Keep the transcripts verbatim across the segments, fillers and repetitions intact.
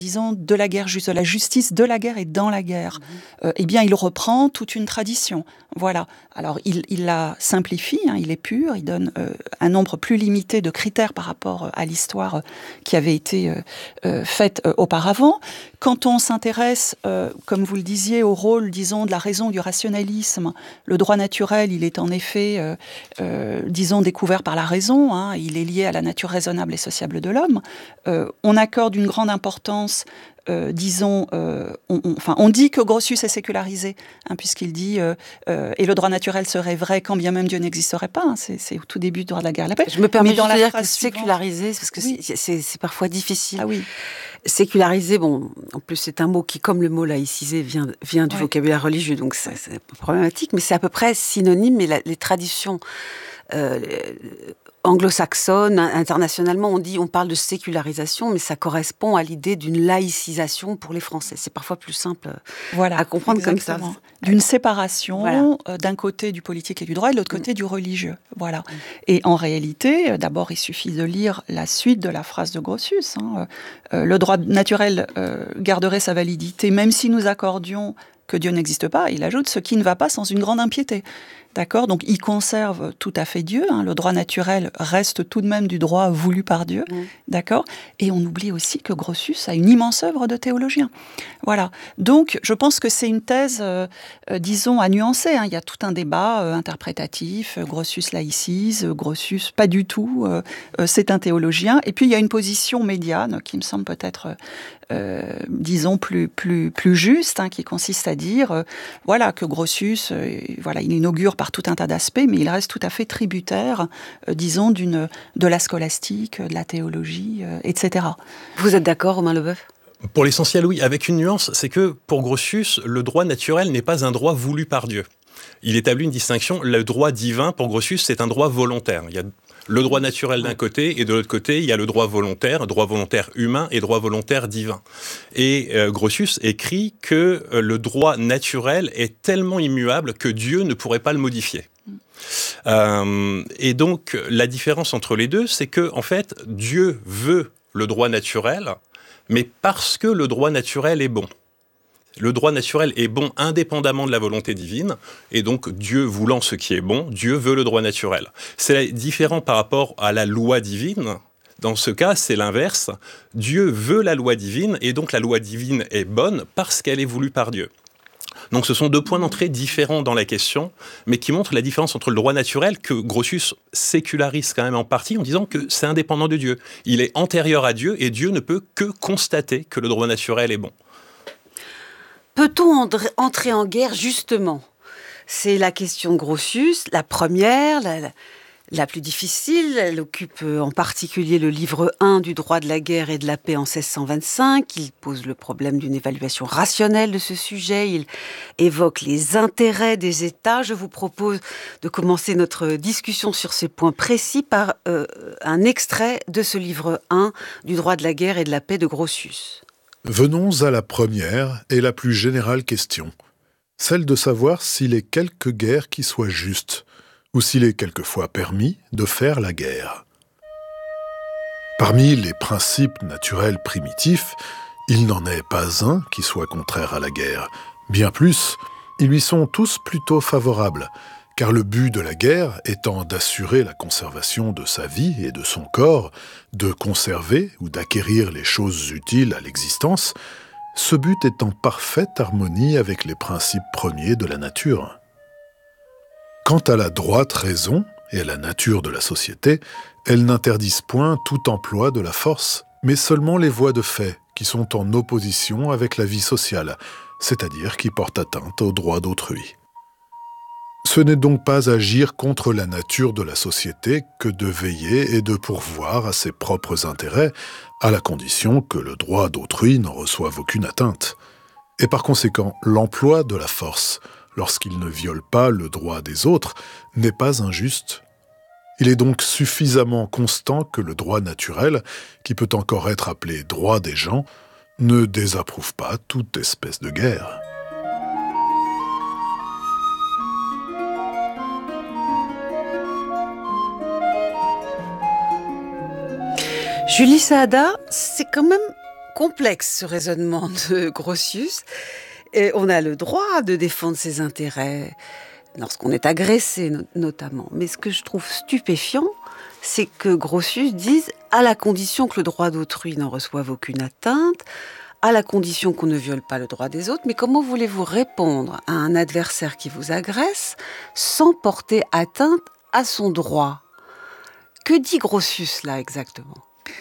disons, de la guerre juste, de la justice de la guerre et dans la guerre, mmh. euh, eh bien, il reprend toute une tradition. Voilà. Alors, il, il la simplifie, hein, il est pur, il donne euh, un nombre plus limité de critères par rapport à l'histoire euh, qui avait été euh, euh, faite euh, auparavant. Quand on s'intéresse, euh, comme vous le disiez, au rôle, disons, de la raison, du rationalisme, le droit naturel, il est en effet, euh, euh, disons, découvert par la raison, hein, il est lié à la nature raisonnable et sociable de l'homme. Euh, on accorde une grande importance Euh, disons, euh, on, on, enfin, on dit que Grotius est sécularisé, hein, puisqu'il dit euh, euh, et le droit naturel serait vrai quand bien même Dieu n'existerait pas. Hein, c'est, c'est au tout début du droit de la guerre et la paix. Je me permets Mais dans juste la de dire que suivante... séculariser, parce que oui. c'est, c'est, c'est parfois difficile. Ah oui. Séculariser, bon, en plus c'est un mot qui, comme le mot laïcisé, vient, vient du ouais. vocabulaire religieux, donc c'est, c'est un peu problématique, mais c'est à peu près synonyme, mais la, les traditions euh, anglo-saxonnes, internationalement, on dit, on parle de sécularisation, mais ça correspond à l'idée d'une laïcisation pour les Français. C'est parfois plus simple voilà, à comprendre exactement. comme ça. D'une séparation voilà. euh, d'un côté du politique et du droit et de l'autre côté mmh. du religieux. Voilà. Mmh. Et en réalité, d'abord, il suffit de lire la suite de la phrase de Grotius. Hein. Euh, le droit naturel euh, garderait sa validité, même si nous accordions que Dieu n'existe pas. Il ajoute ce qui ne va pas sans une grande impiété. D'accord ? Donc, il conserve tout à fait Dieu. Hein. Le droit naturel reste tout de même du droit voulu par Dieu. Mmh. D'accord ? Et on oublie aussi que Grotius a une immense œuvre de théologien. Voilà. Donc, je pense que c'est une thèse, euh, euh, disons, à nuancer. Hein. Il y a tout un débat euh, interprétatif. Grotius laïcise, Grotius pas du tout. Euh, euh, c'est un théologien. Et puis, il y a une position médiane qui me semble peut-être... Euh, disons plus plus plus juste, hein, qui consiste à dire, euh, voilà, que Grotius, euh, voilà, il inaugure par tout un tas d'aspects, mais il reste tout à fait tributaire, euh, disons, d'une de la scolastique, de la théologie, euh, et cetera. Vous êtes d'accord, Romain Leboeuf ? Pour l'essentiel, oui, avec une nuance, c'est que pour Grotius, le droit naturel n'est pas un droit voulu par Dieu. Il établit une distinction. Le droit divin, pour Grotius, c'est un droit volontaire. Il y a le droit naturel d'un côté, et de l'autre côté, il y a le droit volontaire, droit volontaire humain et droit volontaire divin. Et euh, Grotius écrit que euh, le droit naturel est tellement immuable que Dieu ne pourrait pas le modifier. Euh, et donc, la différence entre les deux, c'est que, en fait, Dieu veut le droit naturel, mais parce que le droit naturel est bon. Le droit naturel est bon indépendamment de la volonté divine, et donc Dieu voulant ce qui est bon, Dieu veut le droit naturel. C'est différent par rapport à la loi divine. Dans ce cas, c'est l'inverse. Dieu veut la loi divine, et donc la loi divine est bonne parce qu'elle est voulue par Dieu. Donc ce sont deux points d'entrée différents dans la question, mais qui montrent la différence entre le droit naturel, que Grotius sécularise quand même en partie, en disant que c'est indépendant de Dieu. Il est antérieur à Dieu, et Dieu ne peut que constater que le droit naturel est bon. Peut-on entrer en guerre, justement ? C'est la question de Grotius, la première, la, la, la plus difficile. Elle occupe en particulier le livre un du droit de la guerre et de la paix en seize cent vingt-cinq. Il pose le problème d'une évaluation rationnelle de ce sujet. Il évoque les intérêts des États. Je vous propose de commencer notre discussion sur ces points précis par euh, un extrait de ce livre un du droit de la guerre et de la paix de Grotius. Venons à la première et la plus générale question, celle de savoir s'il est quelque guerre qui soit juste, ou s'il est quelquefois permis de faire la guerre. Parmi les principes naturels primitifs, il n'en est pas un qui soit contraire à la guerre. Bien plus, ils lui sont tous plutôt favorables, car le but de la guerre étant d'assurer la conservation de sa vie et de son corps, de conserver ou d'acquérir les choses utiles à l'existence, ce but est en parfaite harmonie avec les principes premiers de la nature. Quant à la droite raison et à la nature de la société, elles n'interdisent point tout emploi de la force, mais seulement les voies de fait qui sont en opposition avec la vie sociale, c'est-à-dire qui portent atteinte aux droits d'autrui. Ce n'est donc pas agir contre la nature de la société que de veiller et de pourvoir à ses propres intérêts, à la condition que le droit d'autrui n'en reçoive aucune atteinte. Et par conséquent, l'emploi de la force, lorsqu'il ne viole pas le droit des autres, n'est pas injuste. Il est donc suffisamment constant que le droit naturel, qui peut encore être appelé droit des gens, ne désapprouve pas toute espèce de guerre. Julie Saada, c'est quand même complexe, ce raisonnement de Grotius. Et on a le droit de défendre ses intérêts lorsqu'on est agressé, no- notamment. Mais ce que je trouve stupéfiant, c'est que Grotius dise « à la condition que le droit d'autrui n'en reçoive aucune atteinte », à la condition qu'on ne viole pas le droit des autres. Mais comment voulez-vous répondre à un adversaire qui vous agresse sans porter atteinte à son droit ? Que dit Grotius là exactement ?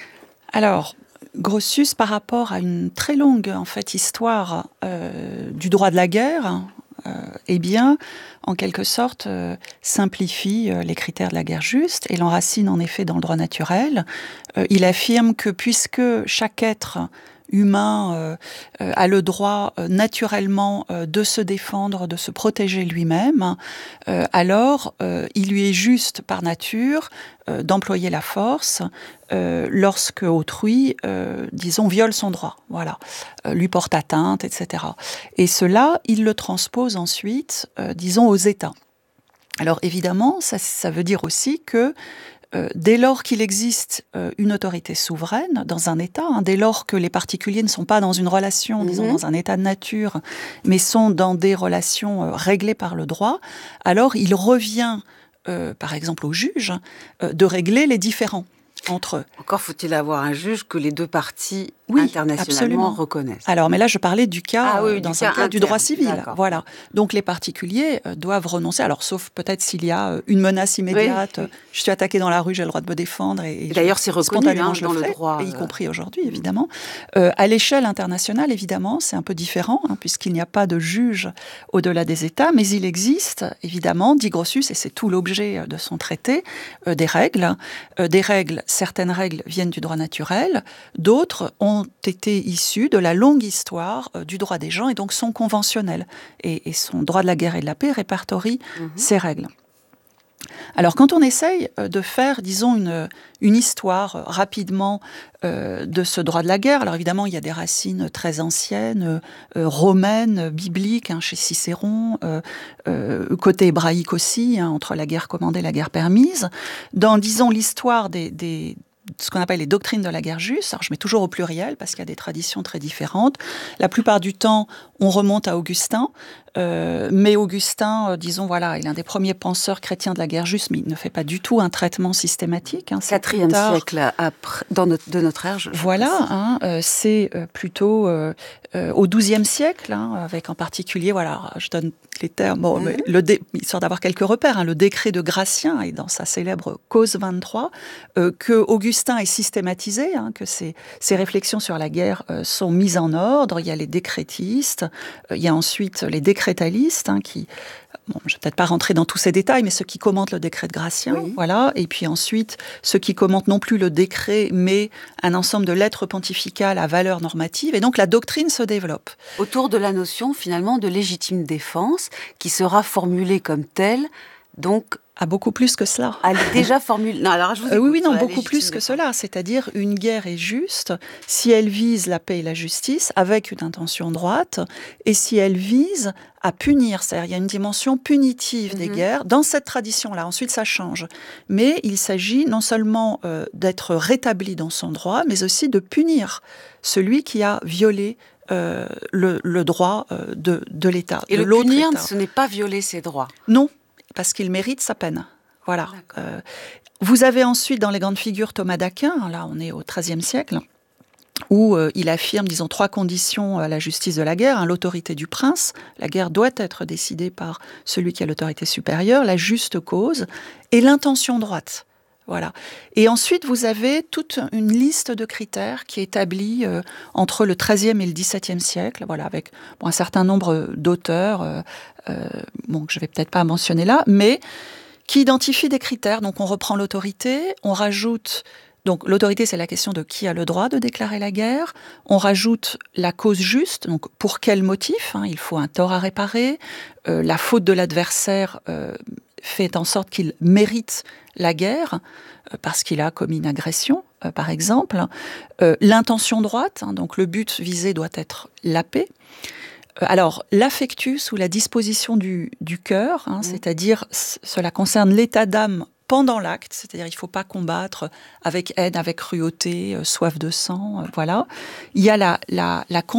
Alors, Grotius, par rapport à une très longue en fait, histoire euh, du droit de la guerre, euh, eh bien, en quelque sorte, euh, simplifie euh, les critères de la guerre juste et l'enracine en effet dans le droit naturel. Euh, il affirme que puisque chaque être humain euh, euh, a le droit euh, naturellement euh, de se défendre, de se protéger lui-même, euh, alors euh, il lui est juste par nature euh, d'employer la force euh, lorsque autrui, euh, disons, viole son droit, voilà, euh, lui porte atteinte, et cetera. Et cela, il le transpose ensuite, euh, disons, aux États. Alors évidemment, ça, ça veut dire aussi que Euh, dès lors qu'il existe euh, une autorité souveraine dans un État, hein, dès lors que les particuliers ne sont pas dans une relation, mmh. disons dans un état de nature, mais sont dans des relations euh, réglées par le droit, alors il revient, euh, par exemple au juge, euh, de régler les différends entre eux. Encore faut-il avoir un juge que les deux parties oui, internationalement absolument. reconnaissent. Alors, mais là, je parlais du cas, ah, oui, euh, dans du un cas, cas interne. du droit civil. D'accord. Voilà. Donc, les particuliers euh, doivent renoncer. Alors, sauf peut-être s'il y a euh, une menace immédiate. Oui. Euh, je suis attaqué dans la rue, j'ai le droit de me défendre. Et, et d'ailleurs, c'est reconnu spontanément, hein, je dans le, ferai, le droit. Et y compris aujourd'hui, évidemment. Euh, à l'échelle internationale, évidemment, c'est un peu différent, hein, puisqu'il n'y a pas de juge au-delà des États, mais il existe, évidemment, dit Grotius, et c'est tout l'objet de son traité, euh, des règles. Euh, des règles, certaines règles viennent du droit naturel, d'autres ont été issues de la longue histoire euh, du droit des gens et donc sont conventionnelles. Et, et son droit de la guerre et de la paix répertorie mmh. ces règles. Alors, quand on essaye de faire, disons, une, une histoire euh, rapidement euh, de ce droit de la guerre, alors évidemment, il y a des racines très anciennes, euh, romaines, bibliques, hein, chez Cicéron, euh, euh, côté hébraïque aussi, hein, entre la guerre commandée et la guerre permise. Dans, disons, l'histoire des... des ce qu'on appelle les doctrines de la guerre juste. Alors, je mets toujours au pluriel parce qu'il y a des traditions très différentes. La plupart du temps, on remonte à Augustin, euh, mais Augustin, euh, disons, voilà, il est un des premiers penseurs chrétiens de la guerre juste, mais il ne fait pas du tout un traitement systématique. Hein, Quatrième siècle après, dans notre, de notre ère. Je voilà, hein, euh, c'est euh, plutôt euh, euh, au douzième siècle, hein, avec en particulier, voilà, je donne les termes, bon, mm-hmm. mais le dé, histoire d'avoir quelques repères, hein, le décret de Gratien et dans sa célèbre Cause vingt-trois, euh, que Augustin est systématisé, hein, que ses, ses réflexions sur la guerre euh, sont mises en ordre. Il y a les décrétistes, euh, il y a ensuite les décrétalistes, hein, qui, bon, je ne vais peut-être pas rentrer dans tous ces détails, mais ceux qui commentent le décret de Gratien, oui. voilà, et puis ensuite ceux qui commentent non plus le décret, mais un ensemble de lettres pontificales à valeur normative, et donc la doctrine se développe. Autour de la notion, finalement, de légitime défense, qui sera formulée comme telle, donc... À beaucoup plus que cela. Elle est déjà formulée. Non, alors je vous écoute, euh, oui, oui, non, beaucoup plus défense. que cela. C'est-à-dire, une guerre est juste si elle vise la paix et la justice avec une intention droite, et si elle vise à punir. C'est-à-dire, il y a une dimension punitive mm-hmm. des guerres dans cette tradition-là. Ensuite, ça change. Mais il s'agit non seulement euh, d'être rétabli dans son droit, mais aussi de punir celui qui a violé euh, le, le droit euh, de, de l'État. Et de le l'autre punir, État. Ce n'est pas violer ses droits. Non. Parce qu'il mérite sa peine. Voilà. Euh, vous avez ensuite dans les grandes figures Thomas d'Aquin, là on est au treizième siècle, où euh, il affirme, disons, trois conditions à la justice de la guerre. Hein, l'autorité du prince, la guerre doit être décidée par celui qui a l'autorité supérieure, la juste cause, et l'intention droite. Voilà. Et ensuite, vous avez toute une liste de critères qui est établie euh, entre le treizième et le dix-septième siècle, voilà, avec bon, un certain nombre d'auteurs, euh, euh, bon, que je ne vais peut-être pas mentionner là, mais qui identifient des critères. Donc, on reprend l'autorité, on rajoute... Donc, l'autorité, c'est la question de qui a le droit de déclarer la guerre. On rajoute la cause juste, donc pour quel motif, hein, il faut un tort à réparer, euh, la faute de l'adversaire euh, fait en sorte qu'il mérite la guerre, euh, parce qu'il a commis une agression, euh, par exemple. Euh, l'intention droite, hein, donc le but visé doit être la paix. Euh, alors, l'affectus ou la disposition du, du cœur, hein, mmh. c'est-à-dire c- cela concerne l'état d'âme pendant l'acte, c'est-à-dire il ne faut pas combattre avec haine, avec cruauté, euh, soif de sang, euh, voilà. Il y a la, la, la